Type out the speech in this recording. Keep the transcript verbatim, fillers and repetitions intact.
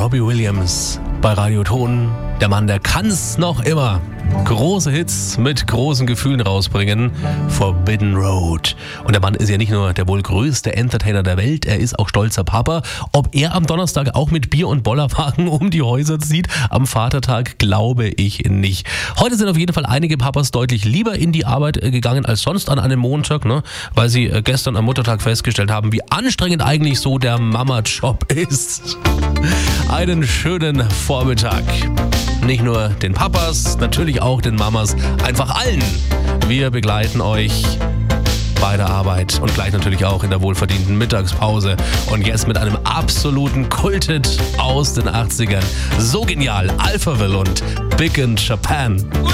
Robbie Williams bei Radio Ton. Der Mann, der kann's noch immer. Große Hits mit großen Gefühlen rausbringen. Forbidden Road. Und der Mann ist ja nicht nur der wohl größte Entertainer der Welt, er ist auch stolzer Papa. Ob er am Donnerstag auch mit Bier und Bollerwagen um die Häuser zieht, am Vatertag, glaube ich nicht. Heute sind auf jeden Fall einige Papas deutlich lieber in die Arbeit gegangen als sonst an einem Montag, ne? Weil sie gestern am Muttertag festgestellt haben, wie anstrengend eigentlich so der Mama-Job ist. Einen schönen Vormittag. Nicht nur den Papas, natürlich auch den Mamas, einfach allen. Wir begleiten euch bei der Arbeit und gleich natürlich auch in der wohlverdienten Mittagspause. Und jetzt mit einem absoluten Kulthit aus den achtzigern. So genial, Alphaville und Big in Japan.